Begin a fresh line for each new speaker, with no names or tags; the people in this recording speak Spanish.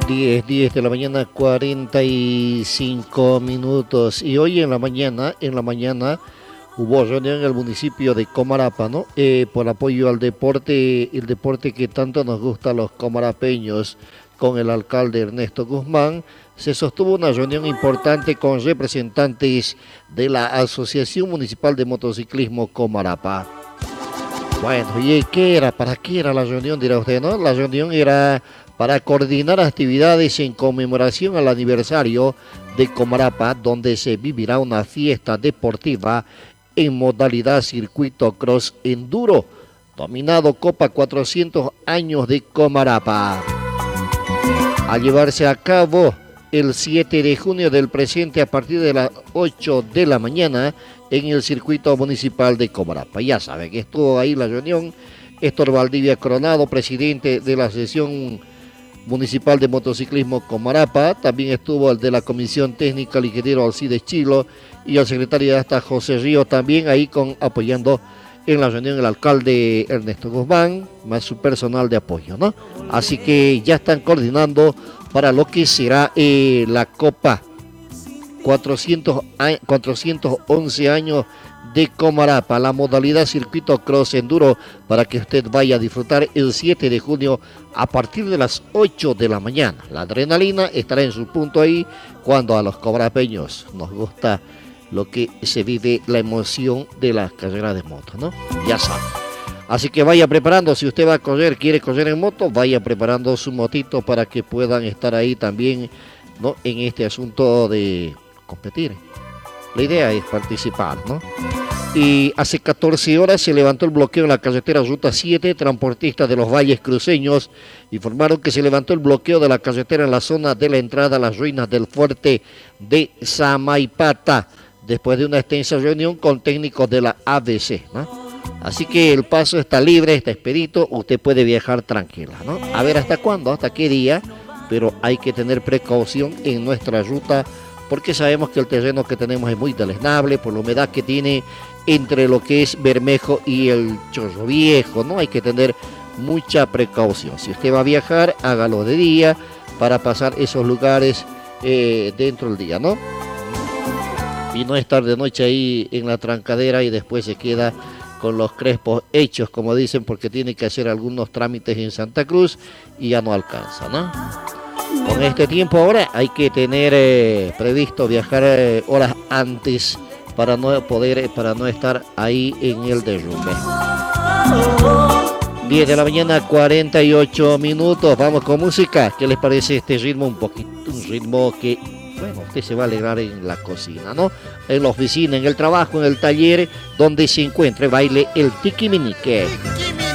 10 de la mañana, 45 minutos. Y hoy en la mañana, hubo reunión en el municipio de Comarapa, ¿no? Por apoyo al deporte, el deporte que tanto nos gusta a los comarapeños, con el alcalde Ernesto Guzmán. Se sostuvo una reunión importante con representantes de la Asociación Municipal de Motociclismo Comarapa. Bueno, ¿y qué era? ¿Para qué era la reunión, dirá usted, no? La reunión era para coordinar actividades en conmemoración al aniversario de Comarapa, donde se vivirá una fiesta deportiva en modalidad circuito cross enduro, dominado Copa 400 años de Comarapa. A llevarse a cabo el 7 de junio del presente a partir de las 8 de la mañana en el circuito municipal de Comarapa. Ya saben que estuvo ahí la reunión Héctor Valdivia Coronado, presidente de la Asociación Municipal de Motociclismo Comarapa. También estuvo el de la Comisión Técnica, el ingeniero Alcides Chilo, y el secretario de Asta José Río, también ahí apoyando en la reunión el alcalde Ernesto Guzmán, más su personal de apoyo, ¿no? Así que ya están coordinando para lo que será la Copa 411 años de Comarapa, la modalidad circuito cross enduro, para que usted vaya a disfrutar el 7 de junio a partir de las 8 de la mañana. La adrenalina estará en su punto ahí, cuando a los comarapeños nos gusta lo que se vive, la emoción de la carrera de moto, ¿no? Ya saben. Así que vaya preparando, si usted va a correr, quiere correr en moto, vaya preparando su motito para que puedan estar ahí también, ¿no? En este asunto de competir. La idea es participar, ¿no? Y hace 14 horas se levantó el bloqueo en la carretera Ruta 7. Transportistas de los valles cruceños informaron que se levantó el bloqueo de la carretera en la zona de la entrada a las ruinas del fuerte de Samaipata, después de una extensa reunión con técnicos de la ABC, ¿no? Así que el paso está libre, está expedito, usted puede viajar tranquila, ¿no? A ver hasta cuándo, hasta qué día, pero hay que tener precaución en nuestra ruta, porque sabemos que el terreno que tenemos es muy deleznable por la humedad que tiene entre lo que es Bermejo y el Chorro Viejo, ¿no? Hay que tener mucha precaución. Si usted va a viajar, hágalo de día para pasar esos lugares dentro del día, ¿no? Y no estar de noche ahí en la trancadera y después se queda con los crespos hechos, como dicen, porque tiene que hacer algunos trámites en Santa Cruz y ya no alcanza, ¿no? Con este tiempo ahora hay que tener previsto viajar horas antes para no estar ahí en el derrumbe. 10 de la mañana, 48 minutos. Vamos con música. ¿Qué les parece este ritmo? Un ritmo que, bueno, usted se va a alegrar en la cocina, ¿no? En la oficina, en el trabajo, en el taller, donde se encuentre, baile el tiquiminique.